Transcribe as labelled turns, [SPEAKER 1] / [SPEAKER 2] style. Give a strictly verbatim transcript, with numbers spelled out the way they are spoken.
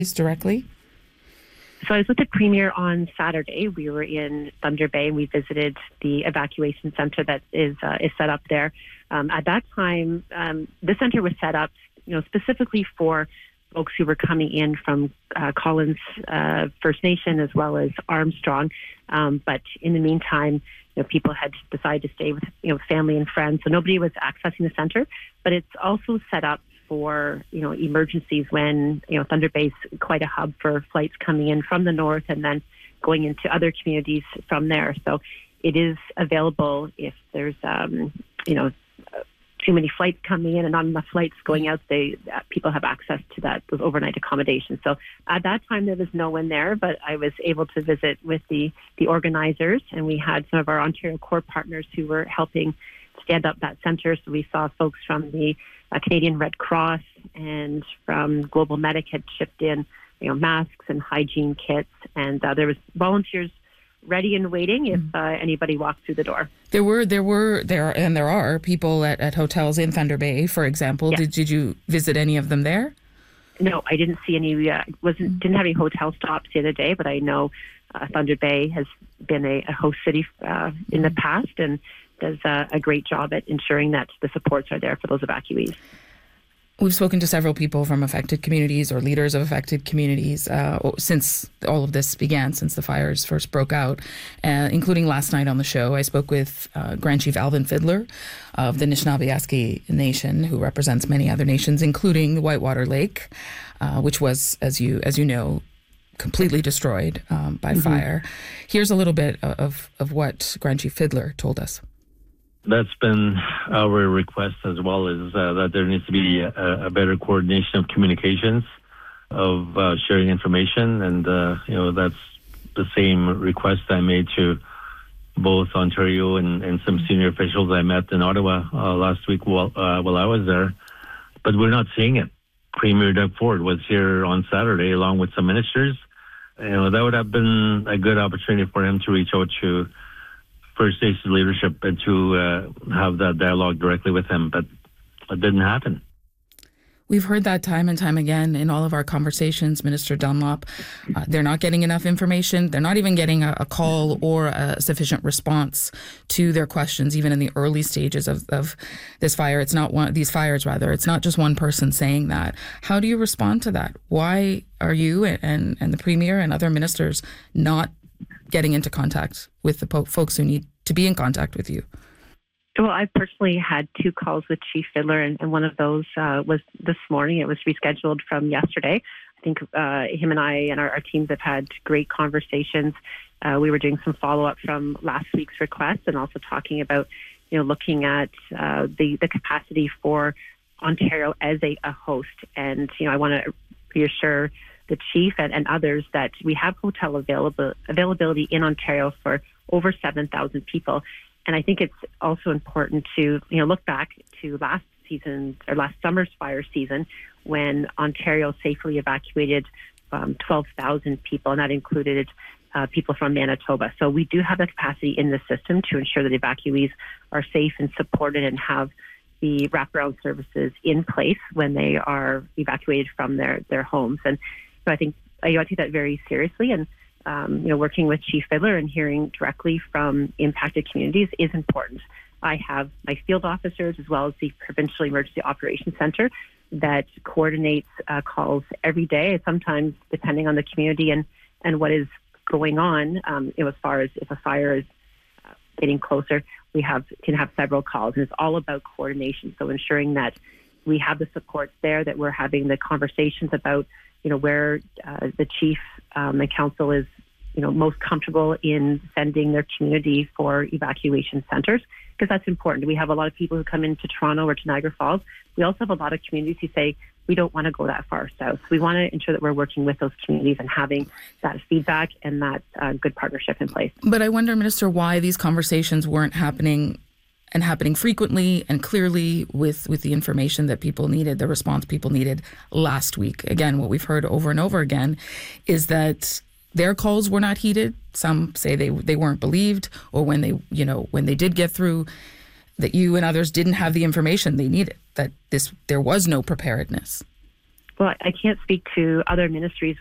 [SPEAKER 1] directly?
[SPEAKER 2] So I was with the Premier on Saturday. We were in Thunder Bay and we visited the evacuation center that is uh, is set up there. Um, at that time, um, the center was set up, you know, specifically for folks who were coming in from uh, Collins uh, First Nation as well as Armstrong. Um, but in the meantime, you know, people had decided to stay with, you know, family and friends, so nobody was accessing the center. But it's also set up for, you know, emergencies when, you know, Thunder Bay's quite a hub for flights coming in from the north and then going into other communities from there. So it is available if there's, um, you know, too many flights coming in and not enough flights going out. They uh, people have access to that, those overnight accommodations. So at that time there was no one there, but I was able to visit with the the organizers, and we had some of our Ontario Core partners who were helping stand up that center. So we saw folks from the uh, Canadian Red Cross and from Global Medic had shipped in, you know, masks and hygiene kits, and uh, there was volunteers ready and waiting if uh, anybody walked through the door.
[SPEAKER 1] There were, there were, there, and there are people at, at hotels in Thunder Bay, for example.
[SPEAKER 2] Yeah.
[SPEAKER 1] Did did you visit any of them there?
[SPEAKER 2] No, I didn't see any. Uh, wasn't didn't have any hotel stops the other day, but I know uh, Thunder Bay has been a, a host city uh, in the past and does uh, a great job at ensuring that the supports are there for those evacuees.
[SPEAKER 1] We've spoken to several people from affected communities or leaders of affected communities uh, since all of this began, since the fires first broke out, uh, including last night on the show. I spoke with uh, Grand Chief Alvin Fiddler of the Anishinaabe Nation, who represents many other nations, including the Whitewater Lake, uh, which was, as you as you know, completely destroyed um, by mm-hmm. fire. Here's a little bit of, of what Grand Chief Fiddler told us.
[SPEAKER 3] That's been our request as well, is uh, that there needs to be a, a better coordination of communications, of uh, sharing information. And, uh, you know, that's the same request I made to both Ontario and, and some senior officials I met in Ottawa uh, last week while, uh, while I was there. But we're not seeing it. Premier Doug Ford was here on Saturday along with some ministers. You know, that would have been a good opportunity for him to reach out to First Nations leadership and to uh, have that dialogue directly with him, but it didn't happen.
[SPEAKER 1] We've heard that time and time again in all of our conversations, Minister Dunlop. Uh, they're not getting enough information. They're not even getting a, a call or a sufficient response to their questions, even in the early stages of, of this fire. It's not one, these fires rather. It's not just one person saying that. How do you respond to that? Why are you and, and the Premier and other ministers not getting into contact with the po- folks who need to be in contact with you?
[SPEAKER 2] Well, I personally had two calls with Chief Fiddler, and, and one of those uh, was this morning. It was rescheduled from yesterday. I think uh, him and I and our, our teams have had great conversations. Uh, we were doing some follow-up from last week's request and also talking about, you know, looking at uh, the, the capacity for Ontario as a, a host. And, you know, I want to reassure the chief and, and others that we have hotel available, availability in Ontario for over seven thousand people. And I think it's also important to, you know, look back to last season or last summer's fire season when Ontario safely evacuated um, twelve thousand people, and that included uh, people from Manitoba. So we do have the capacity in the system to ensure that evacuees are safe and supported and have the wraparound services in place when they are evacuated from their, their homes. And so I think I take that very seriously, and um, you know, working with Chief Fiddler and hearing directly from impacted communities is important. I have my field officers as well as the Provincial Emergency Operations Center that coordinates uh, calls every day, sometimes depending on the community and, and what is going on. Um, you know, as far as if a fire is uh, getting closer, we have can have several calls, and it's all about coordination. So ensuring that we have the supports there, that we're having the conversations about, you know, where uh, the chief um, and council is, you know, most comfortable in sending their community for evacuation centers, because that's important. We have a lot of people who come into Toronto or to Niagara Falls. We also have a lot of communities who say, we don't want to go that far south. We want to ensure that we're working with those communities and having that feedback and that uh, good partnership in place.
[SPEAKER 1] But I wonder, Minister, why these conversations weren't happening and happening frequently and clearly with, with the information that people needed, the response people needed last week. Again, what we've heard over and over again is that their calls were not heeded. Some say they they weren't believed, or when they, you know, when they did get through, that you and others didn't have the information they needed, that this there was no preparedness.
[SPEAKER 2] Well, I can't speak to other ministries